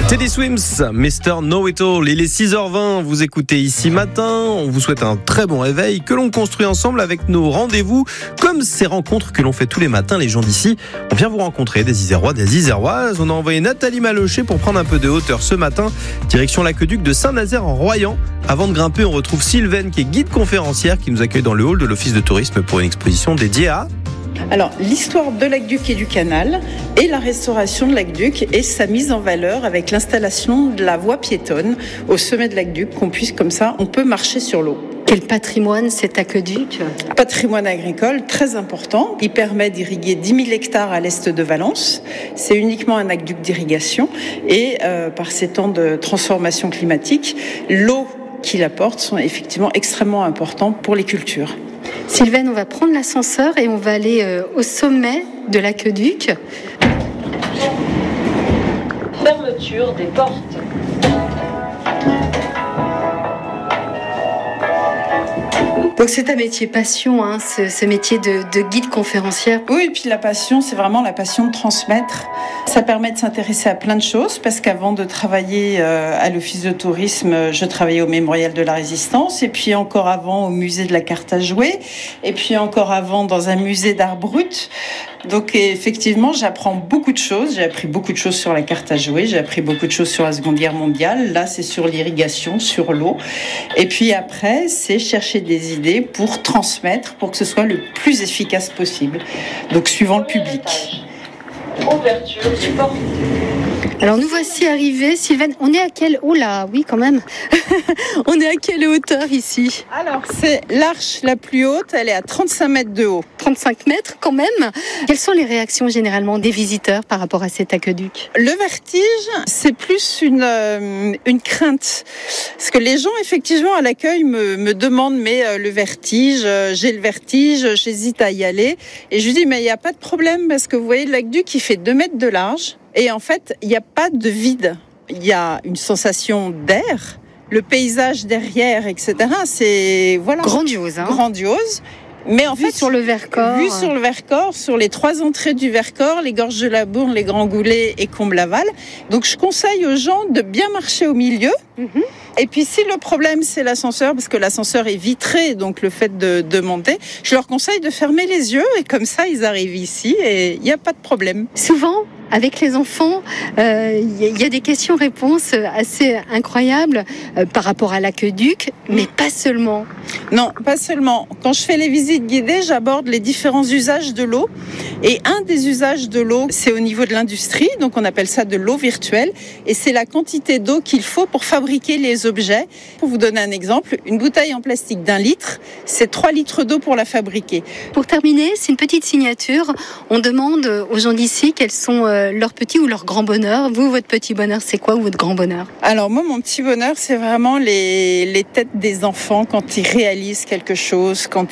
Teddy Swims, Mr. Know-It-All. Il est 6h20, vous écoutez Ici Matin. On vous souhaite un très bon réveil que l'on construit ensemble avec nos rendez-vous. Comme ces rencontres que l'on fait tous les matins, les gens d'ici, on vient vous rencontrer, des Isérois, des Iséroises. On a envoyé Nathalie Malocher pour prendre un peu de hauteur ce matin. Direction l'aqueduc de Saint-Nazaire en Royan. Avant de grimper, on retrouve Sylvaine qui est guide conférencière qui nous accueille dans le hall de l'Office de tourisme pour une exposition dédiée à... Alors, l'histoire de l'aqueduc et du canal et la restauration de l'aqueduc et sa mise en valeur avec l'installation de la voie piétonne au sommet de l'aqueduc, qu'on puisse comme ça, on peut marcher sur l'eau. Quel patrimoine cet aqueduc ? Patrimoine agricole très important. Il permet d'irriguer 10 000 hectares à l'est de Valence. C'est uniquement un aqueduc d'irrigation et par ces temps de transformation climatique, l'eau qu'il apporte sont effectivement extrêmement importants pour les cultures. Sylvaine, on va prendre l'ascenseur et on va aller au sommet de l'aqueduc. Fermeture des portes. Donc c'est un métier passion, hein, ce métier de guide conférencière. Oui, et puis la passion, c'est vraiment la passion de transmettre. Ça permet de s'intéresser à plein de choses, parce qu'avant de travailler à l'Office de tourisme, je travaillais au Mémorial de la Résistance, et puis encore avant au musée de la carte à jouer, et puis encore avant dans un musée d'art brut. Donc effectivement, j'apprends beaucoup de choses. J'ai appris beaucoup de choses sur la carte à jouer, j'ai appris beaucoup de choses sur la Seconde Guerre mondiale. Là, c'est sur l'irrigation, sur l'eau. Et puis après, c'est chercher des idées pour transmettre, pour que ce soit le plus efficace possible. Donc suivant le public. Ouverture des portes. Alors nous voici arrivés, Sylvaine, on est à quelle... Oh là, oui quand même. On est à quelle hauteur ici ? Alors c'est l'arche la plus haute, elle est à 35 mètres de haut. 35 mètres quand même. Quelles sont les réactions généralement des visiteurs par rapport à cet aqueduc ? Le vertige, c'est plus une crainte. Parce que les gens effectivement à l'accueil me demandent mais le vertige, j'ai le vertige, j'hésite à y aller. Et je lui dis mais il n'y a pas de problème parce que vous voyez l'aqueduc il fait 2 mètres de large. Et en fait, il n'y a pas de vide. Il y a une sensation d'air. Le paysage derrière, etc. C'est voilà grandiose, hein. Grandiose. Mais en fait, sur le Vercors. Vu sur le Vercors, sur les 3 entrées du Vercors, les Gorges de la Bourne, les Grands Goulets et Comble-Laval. Donc, je conseille aux gens de bien marcher au milieu. Mm-hmm. Et puis, si le problème, c'est l'ascenseur, parce que l'ascenseur est vitré, donc le fait de monter, je leur conseille de fermer les yeux et comme ça, ils arrivent ici et il n'y a pas de problème. Souvent, avec les enfants, y a des questions-réponses assez incroyables par rapport à l'aqueduc, mais pas seulement. Non, pas seulement. Quand je fais les visites guidées, j'aborde les différents usages de l'eau. Et un des usages de l'eau, c'est au niveau de l'industrie, donc on appelle ça de l'eau virtuelle. Et c'est la quantité d'eau qu'il faut pour fabriquer les objets. Pour vous donner un exemple, une bouteille en plastique d'1 litre, c'est 3 litres d'eau pour la fabriquer. Pour terminer, c'est une petite signature. On demande aux gens d'ici quels sont leur petit ou leur grand bonheur. Vous, votre petit bonheur, c'est quoi ou votre grand bonheur ? Alors moi, mon petit bonheur, c'est vraiment les têtes des enfants quand ils réalisent quelque chose, quand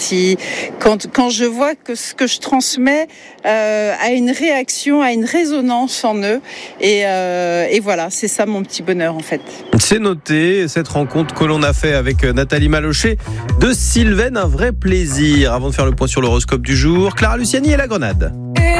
je vois que ce que je transmets a une réaction, a une résonance en eux. Et voilà, c'est ça mon petit bonheur en fait. C'est noté, cette rencontre que l'on a fait avec Nathalie Malocher de Sylvaine, un vrai plaisir. Avant de faire le point sur l'horoscope du jour, Clara Luciani et la Grenade.